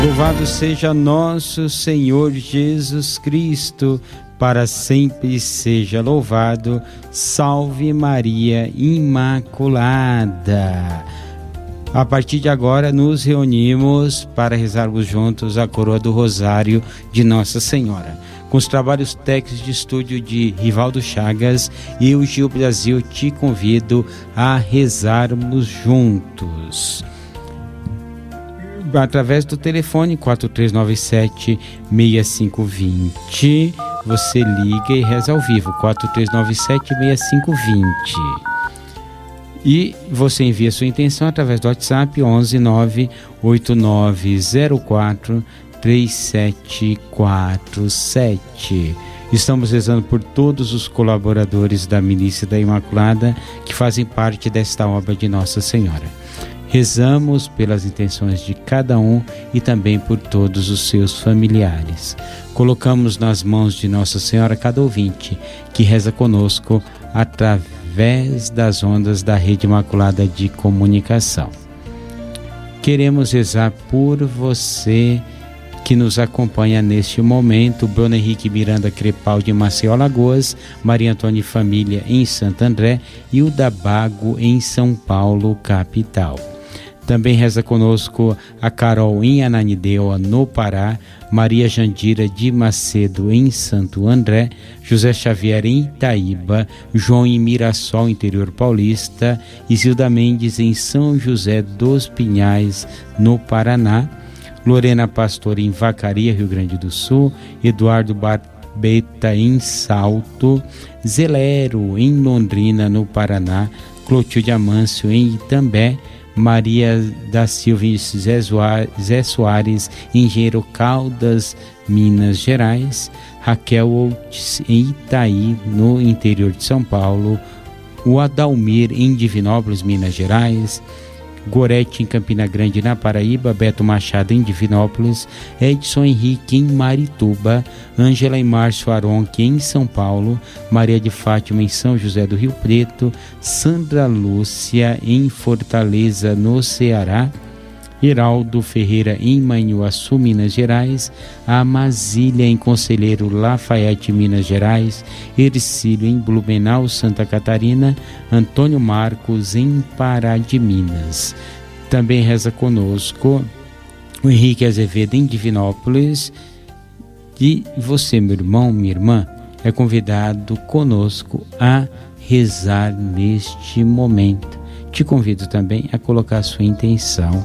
Louvado seja nosso Senhor Jesus Cristo, para sempre seja louvado. Salve Maria Imaculada. A partir de agora nos reunimos para rezarmos juntos a coroa do Rosário de Nossa Senhora. Com os trabalhos técnicos de estúdio de Rivaldo Chagas, eu, Gil Brasil, te convido a rezarmos juntos. Através do telefone 4397-6520, você liga e reza ao vivo, 4397-6520. E você envia sua intenção através do WhatsApp 119893747. Estamos rezando por todos os colaboradores da Milícia da Imaculada que fazem parte desta obra de Nossa Senhora. Rezamos pelas intenções de cada um e também por todos os seus familiares. Colocamos nas mãos de Nossa Senhora cada ouvinte que reza conosco através das ondas da Rede Imaculada de Comunicação. Queremos rezar por você que nos acompanha neste momento: Bruno Henrique Miranda Crepal de Maceió, Alagoas, Maria Antônia e família em Santo André e o Dabago em São Paulo, capital. Também reza conosco a Carol em Ananindeua, no Pará, Maria Jandira de Macedo em Santo André, José Xavier em Itaíba, João em Mirassol, interior paulista, Isilda Mendes em São José dos Pinhais, no Paraná, Lorena Pastor em Vacaria, Rio Grande do Sul, Eduardo Barbeta em Salto, Zelero em Londrina, no Paraná, Clotilde Amâncio em Itambé, Maria da Silva e Zé Soares, Engenheiro Caldas, Minas Gerais, Raquel Outes em Itaí, no interior de São Paulo, o Adalmir em Divinópolis, Minas Gerais, Gorete em Campina Grande, na Paraíba, Beto Machado em Divinópolis, Edson Henrique em Marituba, Ângela e Márcio Aronque em São Paulo, Maria de Fátima em São José do Rio Preto, Sandra Lúcia em Fortaleza, no Ceará, Heraldo Ferreira em Manhuaçu, Minas Gerais, Amazília em Conselheiro Lafayette, Minas Gerais, Ercílio em Blumenau, Santa Catarina, Antônio Marcos em Pará de Minas. Também reza conosco o Henrique Azevedo em Divinópolis. E você, meu irmão, minha irmã, é convidado conosco a rezar neste momento. Te convido também a colocar a sua intenção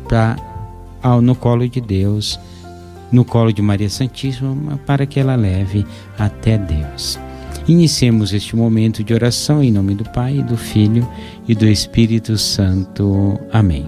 no colo de Deus, no colo de Maria Santíssima, para que ela leve até Deus. Iniciemos este momento de oração em nome do Pai, do Filho e do Espírito Santo. Amém.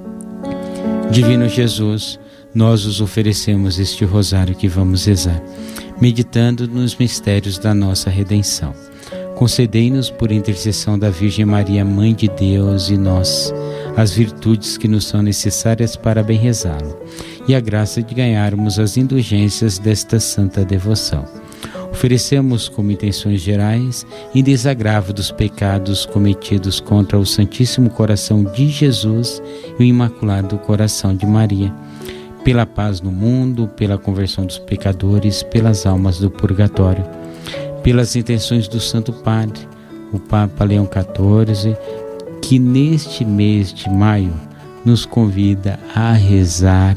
Divino Jesus, nós os oferecemos este rosário que vamos rezar, meditando nos mistérios da nossa redenção. Concedei-nos, por intercessão da Virgem Maria, Mãe de Deus e nós, as virtudes que nos são necessárias para bem rezá-lo, e a graça de ganharmos as indulgências desta santa devoção. Oferecemos como intenções gerais, em desagravo dos pecados cometidos contra o Santíssimo Coração de Jesus e o Imaculado Coração de Maria, pela paz no mundo, pela conversão dos pecadores, pelas almas do purgatório, pelas intenções do Santo Padre, o Papa Leão XIV, que neste mês de maio nos convida a rezar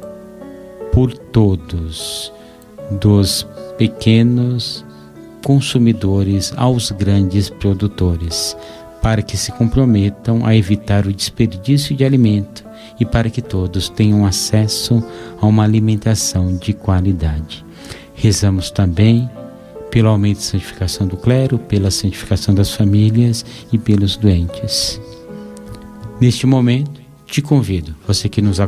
por todos, dos pequenos consumidores aos grandes produtores, para que se comprometam a evitar o desperdício de alimento e para que todos tenham acesso a uma alimentação de qualidade. Rezamos também pelo aumento e santificação do clero, pela santificação das famílias e pelos doentes. Neste momento, te convido, você que nos